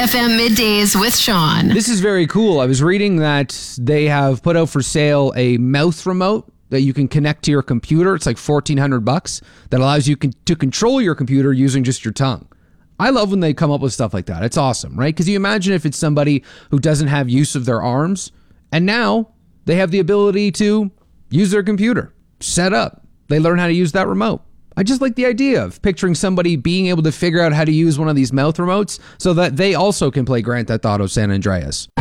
FM Middays with Sean. This is very cool. I was reading that they have put out for sale a mouth remote that you can connect to your computer. It's like $1,400 that allows you to control your computer using just your tongue. I love when they come up with stuff like that. It's awesome, right? Because you imagine if it's somebody who doesn't have use of their arms, and now they have the ability to use their computer, set up. They learn how to use that remote. I just like the idea of picturing somebody being able to figure out how to use one of these mouth remotes so that they also can play Grand Theft Auto San Andreas.